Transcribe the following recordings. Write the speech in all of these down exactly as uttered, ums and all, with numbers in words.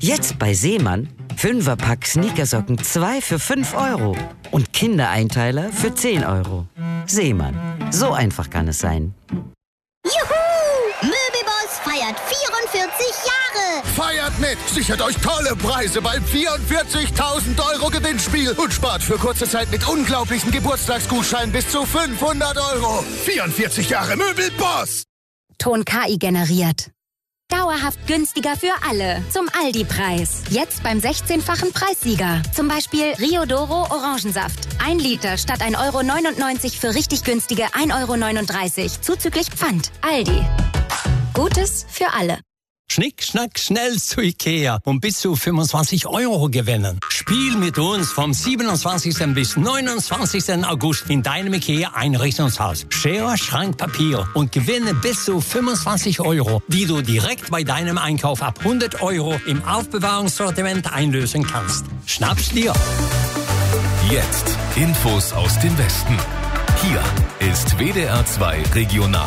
Jetzt bei Seemann. Fünferpack Sneakersocken zwei für fünf Euro. Und Kindereinteiler für zehn Euro. Seemann. So einfach kann es sein. Juhu! Möbelboss feiert vierundvierzig Jahre. Feiert mit! Sichert euch tolle Preise beim vierundvierzigtausend Euro Gewinnspiel und spart für kurze Zeit mit unglaublichen Geburtstagsgutscheinen bis zu fünfhundert Euro. vierundvierzig Jahre Möbelboss! Ton K I generiert. Dauerhaft günstiger für alle. Zum Aldi-Preis. Jetzt beim sechzehnfachen Preissieger. Zum Beispiel Rio Doro Orangensaft. Ein Liter statt ein Euro neunundneunzig für richtig günstige ein Euro neununddreißig. Zuzüglich Pfand. Aldi. Gutes für alle. Schnick, schnack, schnell zu Ikea und bis zu fünfundzwanzig Euro gewinnen. Spiel mit uns vom siebenundzwanzigsten bis neunundzwanzigsten August in deinem Ikea-Einrichtungshaus. Schere, Schrank, Papier und gewinne bis zu fünfundzwanzig Euro, die du direkt bei deinem Einkauf ab hundert Euro im Aufbewahrungssortiment einlösen kannst. Schnapp's dir! Jetzt Infos aus dem Westen. Hier ist W D R zwei Regional.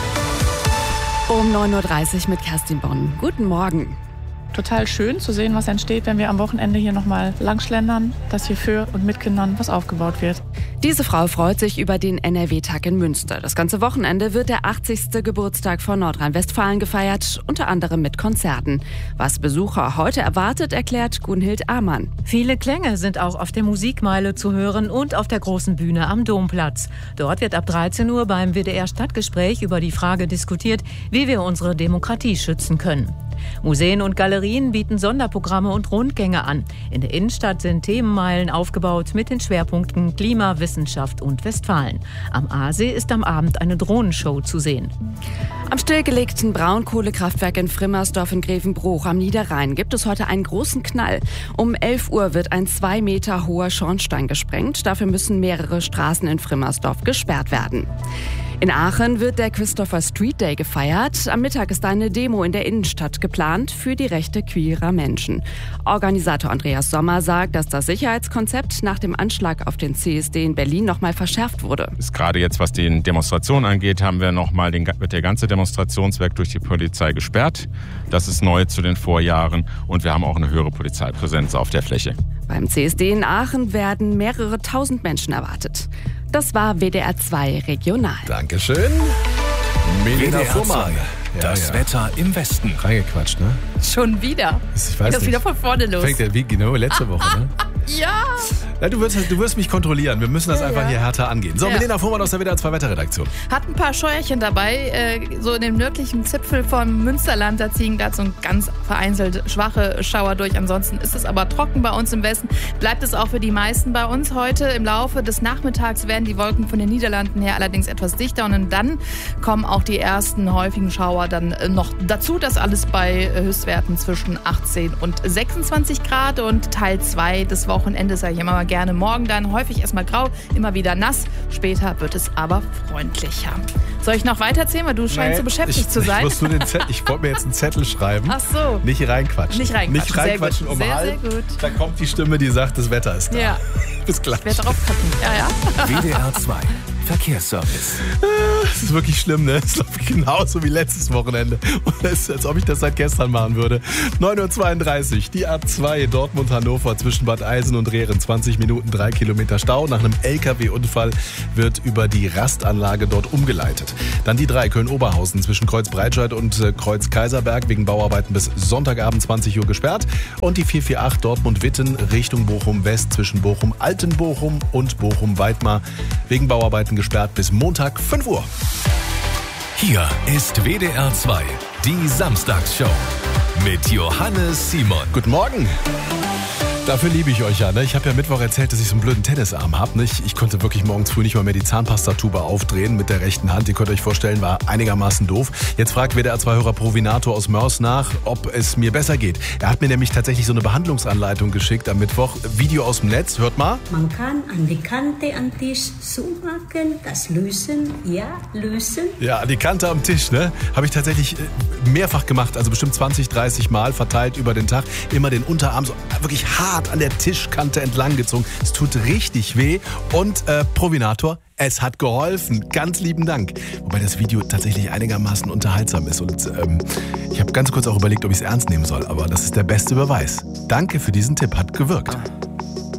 Um neun Uhr dreißig mit Kerstin Bonn. Guten Morgen. Total schön zu sehen, was entsteht, wenn wir am Wochenende hier nochmal langschlendern, dass hier für und mit Kindern was aufgebaut wird. Diese Frau freut sich über den N R W-Tag in Münster. Das ganze Wochenende wird der achtzigste Geburtstag von Nordrhein-Westfalen gefeiert, unter anderem mit Konzerten. Was Besucher heute erwartet, erklärt Gunhild Amann. Viele Klänge sind auch auf der Musikmeile zu hören und auf der großen Bühne am Domplatz. Dort wird ab dreizehn Uhr beim W D R-Stadtgespräch über die Frage diskutiert, wie wir unsere Demokratie schützen können. Museen und Galerien bieten Sonderprogramme und Rundgänge an. In der Innenstadt sind Themenmeilen aufgebaut mit den Schwerpunkten Klima, Wissenschaft und Westfalen. Am Aasee ist am Abend eine Drohnenshow zu sehen. Am stillgelegten Braunkohlekraftwerk in Frimmersdorf in Grevenbruch am Niederrhein gibt es heute einen großen Knall. Um elf Uhr wird ein zwei Meter hoher Schornstein gesprengt. Dafür müssen mehrere Straßen in Frimmersdorf gesperrt werden. In Aachen wird der Christopher Street Day gefeiert. Am Mittag ist eine Demo in der Innenstadt geplant für die Rechte queerer Menschen. Organisator Andreas Sommer sagt, dass das Sicherheitskonzept nach dem Anschlag auf den C S D in Berlin nochmal verschärft wurde. Ist gerade jetzt, was die Demonstration angeht, haben wir noch mal den, wird der ganze Demonstrationsweg durch die Polizei gesperrt. Das ist neu zu den Vorjahren und wir haben auch eine höhere Polizeipräsenz auf der Fläche. Beim C S D in Aachen werden mehrere tausend Menschen erwartet. Das war W D R zwei Regional. Dankeschön. W D R zwei. Das ja, ja. Wetter im Westen. Reingequatscht, ne? Schon wieder? Ich weiß Geht das nicht. wieder von vorne los? Fängt ja wie genau letzte Woche, ne? Ja! Ja, du, wirst, du wirst mich kontrollieren. Wir müssen das ja, einfach ja. hier härter angehen. So, ja. Milena Fuhrmann aus der W D R zwei Wetterredaktion. Hat ein paar Scheuerchen dabei. Äh, so in dem nördlichen Zipfel vom Münsterland, da ziehen gerade so ein ganz vereinzelt schwache Schauer durch. Ansonsten ist es aber trocken bei uns im Westen. Bleibt es auch für die meisten bei uns heute. Im Laufe des Nachmittags werden die Wolken von den Niederlanden her allerdings etwas dichter. Und dann kommen auch die ersten häufigen Schauer dann noch dazu. Das alles bei Höchstwerten zwischen achtzehn und sechsundzwanzig Grad. Und Teil zwei des Wochenendes, sage ich immer mal gerne, morgen dann häufig erstmal grau, immer wieder nass. Später wird es aber freundlicher. Soll ich noch weiterzählen, weil du scheinst Nee, so beschäftigt ich, zu sein? Ich, ich wollte mir jetzt einen Zettel schreiben. Ach so. Nicht reinquatschen. Nicht reinquatschen. Nicht reinquatschen sehr um sehr, halb. sehr gut. Da kommt die Stimme, die sagt, das Wetter ist da. Ja. Bis gleich. Ich werde drauf gucken. Ja, ja. W D R zwei. Verkehrsservice. Es ist wirklich schlimm, ne? Es läuft genauso wie letztes Wochenende. Und es ist, als ob ich das seit gestern machen würde. neun Uhr zweiunddreißig, die A zwei Dortmund-Hannover zwischen Bad Eisen und Rehren. zwanzig Minuten, drei Kilometer Stau. Nach einem L K W-Unfall wird über die Rastanlage dort umgeleitet. Dann die drei Köln-Oberhausen zwischen Kreuz-Breitscheid und äh, Kreuz-Kaiserberg wegen Bauarbeiten bis Sonntagabend zwanzig Uhr gesperrt. Und die vier vier acht Dortmund-Witten Richtung Bochum-West zwischen Bochum-Altenbochum und Bochum-Weidmar wegen Bauarbeiten gesperrt bis Montag fünf Uhr. Hier ist W D R zwei, die Samstagsshow mit Johannes Simon. Guten Morgen. Dafür liebe ich euch ja. Ne? Ich habe ja Mittwoch erzählt, dass ich so einen blöden Tennisarm habe. Ne? Ich, ich konnte wirklich morgens früh nicht mal mehr die Zahnpastatube aufdrehen mit der rechten Hand. Ihr könnt euch vorstellen, war einigermaßen doof. Jetzt fragt W D R zwei-Hörer Provinator aus Mörs nach, ob es mir besser geht. Er hat mir nämlich tatsächlich so eine Behandlungsanleitung geschickt am Mittwoch. Video aus dem Netz, hört mal. Man kann an die Kante am Tisch zumachen, das lösen, ja, lösen. Ja, an die Kante am Tisch, ne? Habe ich tatsächlich mehrfach gemacht, also bestimmt zwanzig, dreißig Mal verteilt über den Tag. Immer den Unterarm so wirklich hart hart an der Tischkante entlang gezogen. Es tut richtig weh. Und äh, Provinator, es hat geholfen. Ganz lieben Dank. Wobei das Video tatsächlich einigermaßen unterhaltsam ist. Und ähm, ich habe ganz kurz auch überlegt, ob ich es ernst nehmen soll. Aber das ist der beste Beweis. Danke für diesen Tipp, hat gewirkt.